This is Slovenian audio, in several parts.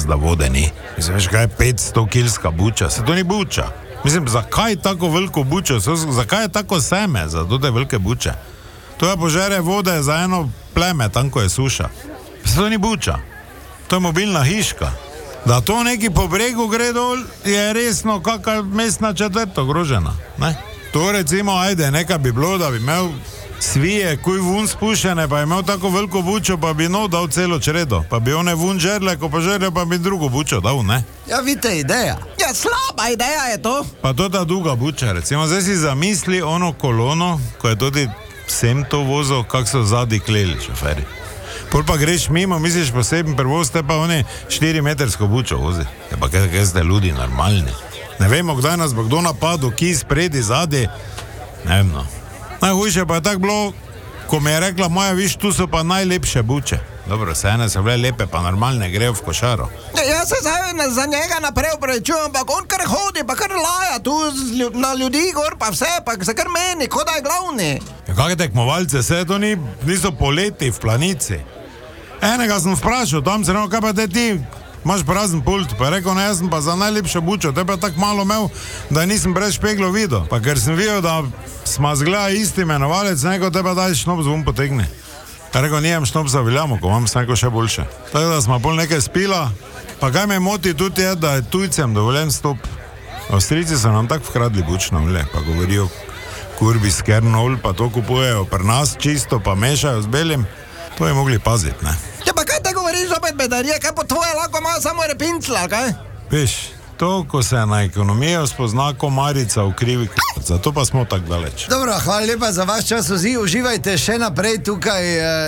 da vode ni. Mislim, veš, kaj je 500 kilska buča? Se to ni buča. Mislim, zakaj tako veliko bučo? Zakaj je tako seme za te velike buče? To je požere vode za eno pleme, tam ko je suša. Se to ni buča. To je mobilna hiška. Da to neki po bregu gre dol, je resno kakva mestna četrt ogrožena. Ne? To recimo, ajde, nekaj bi bilo, da bi imel svije, kuj vun spušene, pa je imel tako veliko bučo, pa bi dal celo čredo. Pa bi one vun žerle, ko pa žerle, pa bi drugo bučo dal, ne? Ja, vidite, ideja. Ja, slaba ideja je to. Pa to ta druga buča, recimo, zdaj si zamisli ono kolono, ko je tudi vsem to vozil, kak so zadnji kleli šoferi. Pol pa greš mimo, misliš poseben prevoz, te pa oni 4-metrsko bučo vozi. Je pa kaj ste ljudi normalni. Ne vemo, kdaj nas bo kdo napadil, ki spredi, zadnji. Ne vem, no. Najhujše pa je tako bilo, ko mi je rekla moja, viš, tu so pa najlepše buče. Dobro, se ene so bile lepe, pa normalne grejo v košaro. Jaz se zdaj za njega naprej upravičujem, ampak on kar hodi, pa kar laja tu na ljudi gor, pa vse, pa se kar meni, kot da je glavni. Ja, kakve tekmovalce, se to niso poleti v planici. Enega sem vprašal, tam se rekel, kaj pa te ti, imaš prazen pult, pa je rekel, ne, jaz sem pa za najlepšo bučo, te pa tako malo imel, da nisem brez špeglov videl. Pa ker sem videl, da smo zgleda isti imenovalec, neko te pa daj šnops vun potegni. Ja, rekel, nijem šnopsa viljamo, ko imam sneko še boljše. Tako da smo pol nekaj spila, pa kaj me moti tudi je, da je tujcem dovoljen stop. Avstrijci so nam tako vkradli bučno olje, pa govorijo kurbi s kernol, pa to kupujejo pri nas čisto, pa mešajo z belim. To je mogli paziti, ne? Ja, pa kaj te govoriš opet bedarije, kaj po tvoje lahko ima samo repincla, kaj? Veš, to, ko se na ekonomijo spozna komarica v krivi zato pa smo tako daleč. Dobro, hvala lepa za vaš čas, vsi uživajte še naprej tukaj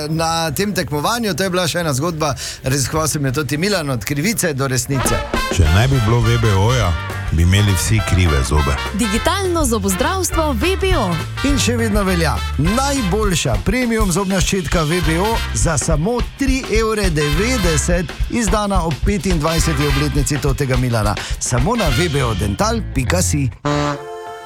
na tem tekmovanju, to je bila še ena zgodba, raziskoval sem je tudi Milan, od krivice do resnice. Če ne bi bilo VBO-ja, bi imeli vsi krive zobe. Digitalno zobozdravstvo VBO. In še vedno velja, najboljša premium zobna ščitka VBO za samo 3,90 €, izdana ob 25. obletnici tega Milana. Samo na vbodental.si.